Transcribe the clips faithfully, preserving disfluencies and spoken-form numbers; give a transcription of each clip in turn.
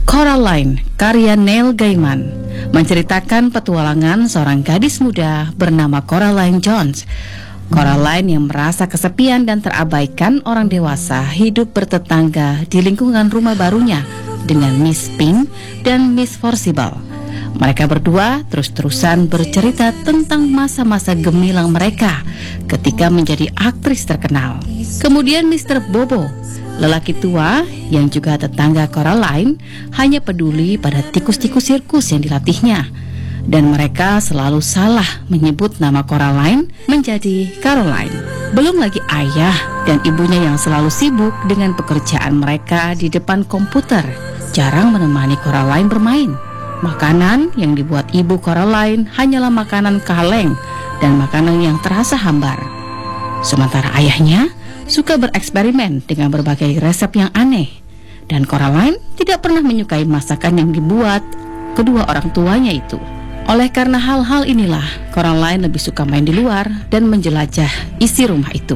Coraline, karya Neil Gaiman, menceritakan petualangan seorang gadis muda bernama Coraline Jones. Coraline yang merasa kesepian dan terabaikan orang dewasa hidup bertetangga di lingkungan rumah barunya dengan Miss Pink dan Miss Forcible. Mereka berdua terus-terusan bercerita tentang masa-masa gemilang mereka ketika menjadi aktris terkenal. Kemudian mister Bobo, lelaki tua yang juga tetangga Coraline, hanya peduli pada tikus-tikus sirkus yang dilatihnya. Dan mereka selalu salah menyebut nama Coraline menjadi Caroline. Belum lagi ayah dan ibunya yang selalu sibuk dengan pekerjaan mereka di depan komputer, jarang menemani Coraline bermain. Makanan yang dibuat ibu Coraline hanyalah makanan kaleng dan makanan yang terasa hambar. Sementara ayahnya suka bereksperimen dengan berbagai resep yang aneh, dan Coraline tidak pernah menyukai masakan yang dibuat kedua orang tuanya itu. Oleh karena hal-hal inilah, Coraline lebih suka main di luar dan menjelajah isi rumah itu.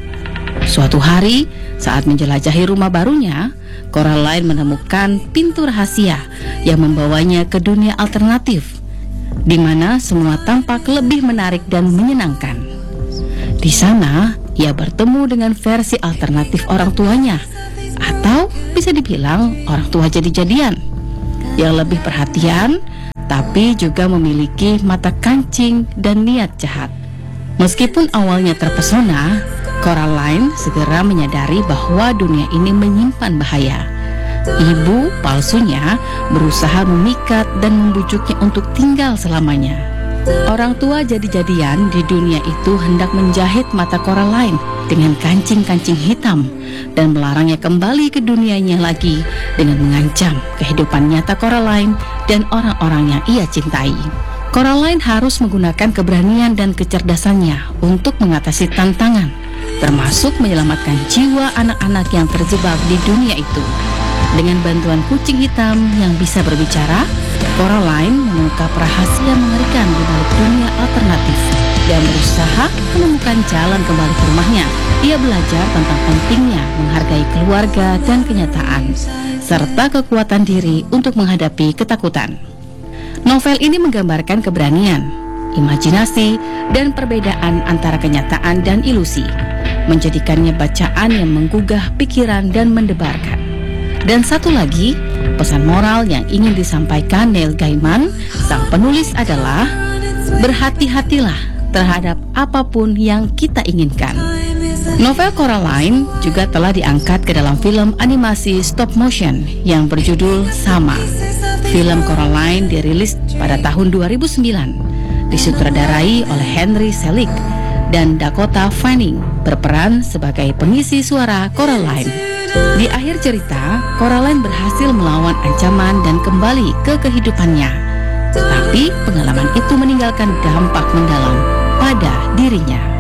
Suatu hari, saat menjelajahi rumah barunya, Coraline menemukan pintu rahasia yang membawanya ke dunia alternatif, di mana semua tampak lebih menarik dan menyenangkan. Di sana, ia bertemu dengan versi alternatif orang tuanya, atau bisa dibilang orang tua jadi-jadian, yang lebih perhatian, tapi juga memiliki mata kancing dan niat jahat. Meskipun awalnya terpesona, Coraline segera menyadari bahwa dunia ini menyimpan bahaya. Ibu palsunya berusaha memikat dan membujuknya untuk tinggal selamanya. Orang tua jadi-jadian di dunia itu hendak menjahit mata Coraline dengan kancing-kancing hitam dan melarangnya kembali ke dunianya lagi dengan mengancam kehidupan nyata Coraline dan orang-orang yang ia cintai. Coraline harus menggunakan keberanian dan kecerdasannya untuk mengatasi tantangan, termasuk menyelamatkan jiwa anak-anak yang terjebak di dunia itu. Dengan bantuan kucing hitam yang bisa berbicara, Coraline mengungkap rahasia mengerikan di balik dunia alternatif dan berusaha menemukan jalan kembali ke rumahnya. Ia belajar tentang pentingnya menghargai keluarga dan kenyataan, serta kekuatan diri untuk menghadapi ketakutan. Novel ini menggambarkan keberanian, imajinasi, dan perbedaan antara kenyataan dan ilusi, menjadikannya bacaan yang menggugah pikiran dan mendebarkan. Dan satu lagi, pesan moral yang ingin disampaikan Neil Gaiman, sang penulis, adalah berhati-hatilah terhadap apapun yang kita inginkan. Novel Coraline juga telah diangkat ke dalam film animasi stop motion yang berjudul sama. Film Coraline dirilis pada tahun dua ribu sembilan, disutradarai oleh Henry Selick, dan Dakota Fanning berperan sebagai pengisi suara Coraline. Di akhir cerita, Coraline berhasil melawan ancaman dan kembali ke kehidupannya. Tapi pengalaman itu meninggalkan dampak mendalam pada dirinya.